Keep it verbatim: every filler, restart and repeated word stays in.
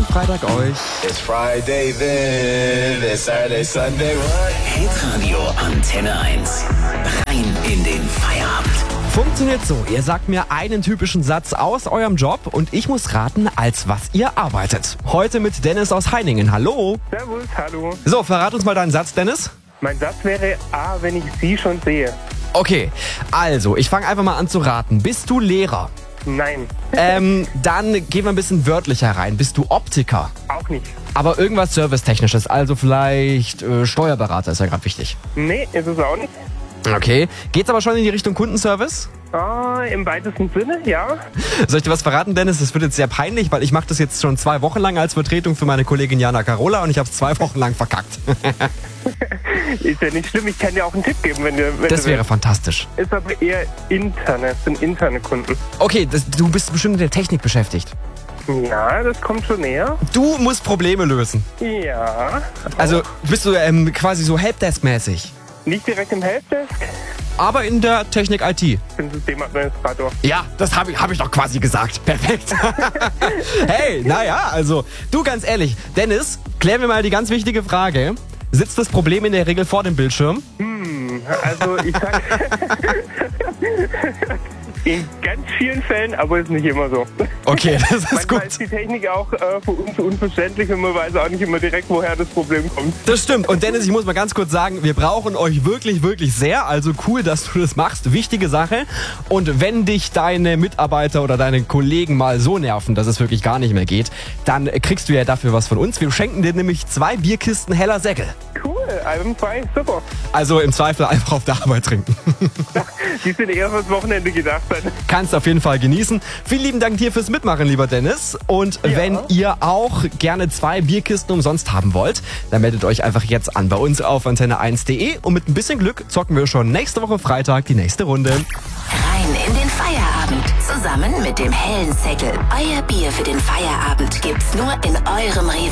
schönen Freitag euch. It's Friday then, it's Saturday, Sunday, what? Hitradio Antenne eins. Rein in den Feierabend. Funktioniert so, ihr sagt mir einen typischen Satz aus eurem Job und ich muss raten, als was ihr arbeitet. Heute mit Dennis aus Heiningen. Hallo. Servus, hallo. So, verrat uns mal deinen Satz, Dennis. Mein Satz wäre, ah, wenn ich Sie schon sehe. Okay, also, ich fange einfach mal an zu raten. Bist du Lehrer? Nein, Ähm, dann gehen wir ein bisschen wörtlicher rein. Bist du Optiker? auch nicht. Aber irgendwas Servicetechnisches, also vielleicht äh, Steuerberater ist ja gerade wichtig. Nee, ist es auch nicht. Okay, geht's aber schon in die Richtung Kundenservice? Ah, im weitesten Sinne, ja. Soll ich dir was verraten, Dennis? Das wird jetzt sehr peinlich, weil ich mache das jetzt schon zwei Wochen lang als Vertretung für meine Kollegin Jana Carola und ich habe es zwei Wochen lang verkackt. Ist ja nicht schlimm, ich kann dir auch einen Tipp geben, wenn du wenn Das du wäre willst. fantastisch. Ist aber eher interne, sind interne Kunden. Okay, das, du bist bestimmt mit der Technik beschäftigt. Ja, das kommt schon näher. Du musst Probleme lösen. Ja, Also bist du ähm, quasi so Helpdesk-mäßig, nicht direkt im Helpdesk, aber in der Technik-I T. ich bin Systemadministrator. Ja, das habe ich, hab ich doch quasi gesagt. Perfekt. Hey, naja, also du ganz ehrlich, Dennis, klären wir mal die ganz wichtige Frage. Sitzt das Problem in der Regel vor dem Bildschirm? Also ich sag, in ganz vielen Fällen, aber ist nicht immer so. Okay, das ist Manchmal gut. ist die Technik auch äh, für uns unverständlich und man weiß auch nicht immer direkt, woher das Problem kommt. Das stimmt. Und Dennis, ich muss mal ganz kurz sagen, wir brauchen euch wirklich, wirklich sehr. Also cool, dass du das machst. Wichtige Sache. Und wenn dich deine Mitarbeiter oder deine Kollegen mal so nerven, dass es wirklich gar nicht mehr geht, dann kriegst du ja dafür was von uns. Wir schenken dir nämlich zwei Bierkisten Heller Säckel. Cool, einwandfrei, super. Also im Zweifel einfach auf der Arbeit trinken. Die sind eher fürs Wochenende gedacht dann. Kannst auf jeden Fall genießen. Vielen lieben Dank dir fürs Mitmachen, lieber Dennis. Und Ja. wenn ihr auch gerne zwei Bierkisten umsonst haben wollt, dann meldet euch einfach jetzt an bei uns auf antenne eins punkt de und mit ein bisschen Glück zocken wir schon nächste Woche Freitag die nächste Runde. Rein in den Feierabend. Zusammen mit dem hellen Säckel. Euer Bier für den Feierabend gibt's nur in eurem Rewe.